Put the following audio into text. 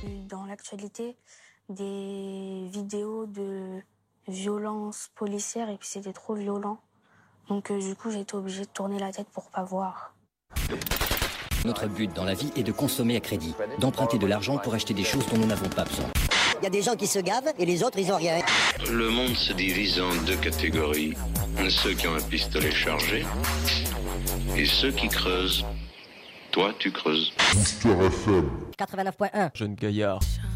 Dans l'actualité, des vidéos de violences policières et puis c'était trop violent. Donc du coup, j'ai été obligée de tourner la tête pour pas voir. Notre but dans la vie est de consommer à crédit, d'emprunter de l'argent pour acheter des choses dont nous n'avons pas besoin. Il y a des gens qui se gavent et les autres, ils ont rien. Le monde se divise en deux catégories. Ceux qui ont un pistolet chargé et ceux qui creusent. Toi, tu creuses. 89.1. Jeune gaillard.